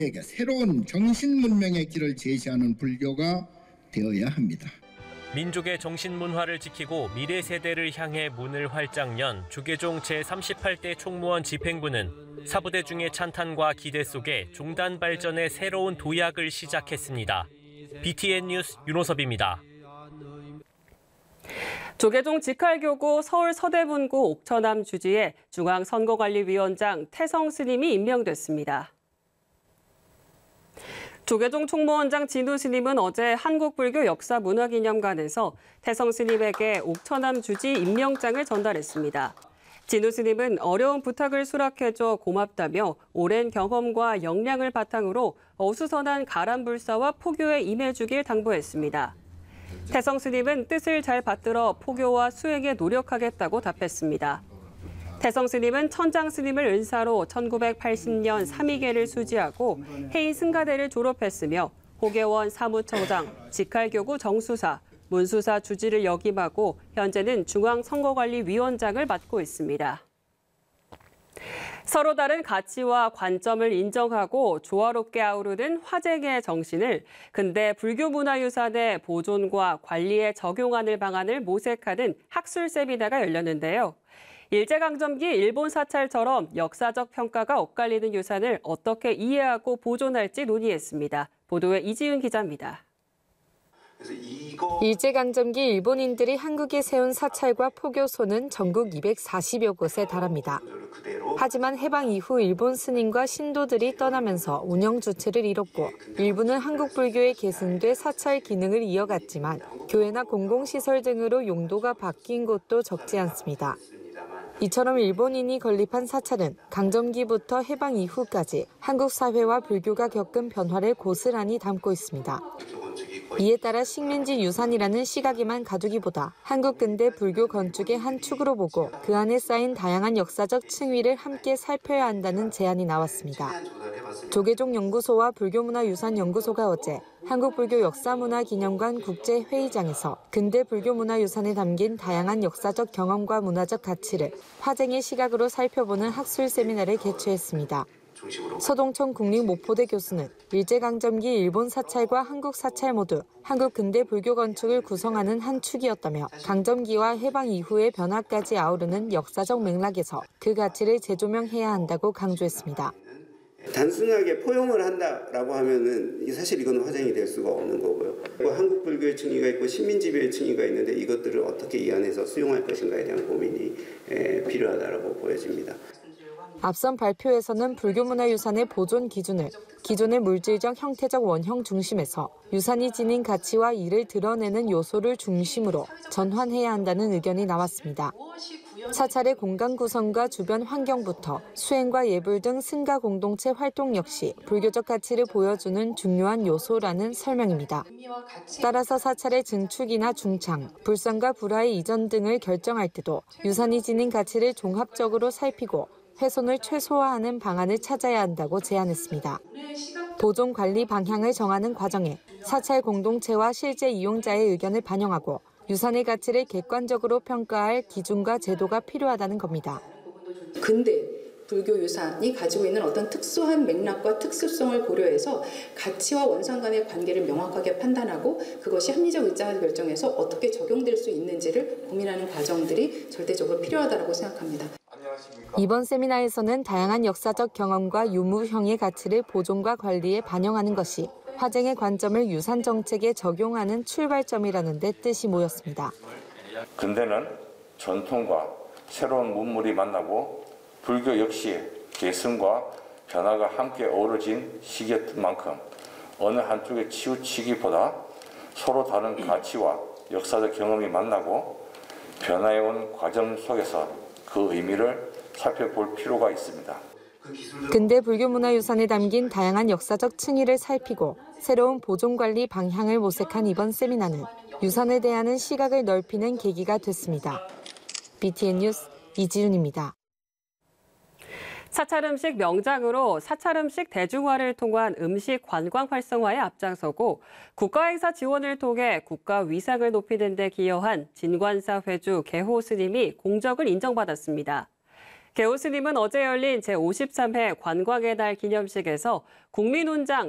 새로운 정신문명의 길을 제시하는 불교가 되어야 합니다. 민족의 정신문화를 지키고 미래 세대를 향해 문을 활짝 연 조계종 제38대 총무원 집행부는 사부대 중의 찬탄과 기대 속에 종단 발전의 새로운 도약을 시작했습니다. BTN 뉴스 윤호섭입니다. 조계종 직할교구 서울 서대문구 옥천암 주지에 중앙선거관리위원장 태성 스님이 임명됐습니다. 조계종 총무원장 진우 스님은 어제 한국불교 역사문화기념관에서 태성 스님에게 옥천암 주지 임명장을 전달했습니다. 진우 스님은 어려운 부탁을 수락해줘 고맙다며 오랜 경험과 역량을 바탕으로 어수선한 가람불사와 포교에 임해주길 당부했습니다. 태성 스님은 뜻을 잘 받들어 포교와 수행에 노력하겠다고 답했습니다. 태성 스님은 천장 스님을 은사로 1980년 삼위계를 수지하고 해인 승가대를 졸업했으며 호계원 사무처장, 직할교구 정수사, 문수사 주지를 역임하고 현재는 중앙선거관리위원장을 맡고 있습니다. 서로 다른 가치와 관점을 인정하고 조화롭게 아우르는 화쟁의 정신을 근대 불교문화유산의 보존과 관리에 적용하는 방안을 모색하는 학술 세미나가 열렸는데요. 일제강점기 일본 사찰처럼 역사적 평가가 엇갈리는 유산을 어떻게 이해하고 보존할지 논의했습니다. 보도에 이지윤 기자입니다. 일제강점기 일본인들이 한국에 세운 사찰과 포교소는 전국 240여 곳에 달합니다. 하지만 해방 이후 일본 스님과 신도들이 떠나면서 운영 주체를 잃었고 일부는 한국 불교에 계승돼 사찰 기능을 이어갔지만 교회나 공공시설 등으로 용도가 바뀐 곳도 적지 않습니다. 이처럼 일본인이 건립한 사찰은 강점기부터 해방 이후까지 한국 사회와 불교가 겪은 변화를 고스란히 담고 있습니다. 이에 따라 식민지 유산이라는 시각에만 가두기보다 한국 근대 불교 건축의 한 축으로 보고 그 안에 쌓인 다양한 역사적 층위를 함께 살펴야 한다는 제안이 나왔습니다. 조계종 연구소와 불교문화유산연구소가 어제 한국불교역사문화기념관 국제회의장에서 근대 불교문화유산에 담긴 다양한 역사적 경험과 문화적 가치를 화쟁의 시각으로 살펴보는 학술 세미나를 개최했습니다. 서동천 국립목포대 교수는 일제강점기 일본 사찰과 한국 사찰 모두 한국 근대 불교 건축을 구성하는 한 축이었다며 강점기와 해방 이후의 변화까지 아우르는 역사적 맥락에서 그 가치를 재조명해야 한다고 강조했습니다. 단순하게 포용을 한다라고 하면은 사실 이거는 화쟁이 될 수가 없는 거고요. 한국 불교의 층위가 있고 식민지배의 층위가 있는데 이것들을 어떻게 이안에서 수용할 것인가에 대한 고민이 필요하다라고 보여집니다. 앞선 발표에서는 불교문화유산의 보존 기준을 기존의 물질적 형태적 원형 중심에서 유산이 지닌 가치와 이를 드러내는 요소를 중심으로 전환해야 한다는 의견이 나왔습니다. 사찰의 공간 구성과 주변 환경부터 수행과 예불 등 승가 공동체 활동 역시 불교적 가치를 보여주는 중요한 요소라는 설명입니다. 따라서 사찰의 증축이나 중창, 불상과 불화의 이전 등을 결정할 때도 유산이 지닌 가치를 종합적으로 살피고 훼손을 최소화하는 방안을 찾아야 한다고 제안했습니다. 보존 관리 방향을 정하는 과정에 사찰 공동체와 실제 이용자의 의견을 반영하고 유산의 가치를 객관적으로 평가할 기준과 제도가 필요하다는 겁니다. 근대 불교 유산이 가지고 있는 어떤 특수한 맥락과 특수성을 고려해서 가치와 원상 간의 관계를 명확하게 판단하고 그것이 합리적 의사결정에서 어떻게 적용될 수 있는지를 고민하는 과정들이 절대적으로 필요하다고 생각합니다. 이번 세미나에서는 다양한 역사적 경험과 유무형의 가치를 보존과 관리에 반영하는 것이 화쟁의 관점을 유산 정책에 적용하는 출발점이라는 데 뜻이 모였습니다. 근대는 전통과 새로운 문물이 만나고 불교 역시 계승과 변화가 함께 어우러진 시기였던 만큼 어느 한쪽에 치우치기보다 서로 다른 가치와 역사적 경험이 만나고 변화해온 과정 속에서 그 의미를 살펴볼 필요가 있습니다. 근대 불교문화유산에 담긴 다양한 역사적 층위를 살피고 새로운 보존관리 방향을 모색한 이번 세미나는 유산에 대한 시각을 넓히는 계기가 됐습니다. BTN 뉴스 이지윤입니다. 사찰 음식 명장으로 사찰 음식 대중화를 통한 음식 관광 활성화에 앞장서고 국가행사 지원을 통해 국가 위상을 높이는 데 기여한 진관사 회주 개호 스님이 공적을 인정받았습니다. 개호 스님은 어제 열린 제53회 관광의 달 기념식에서 국민훈장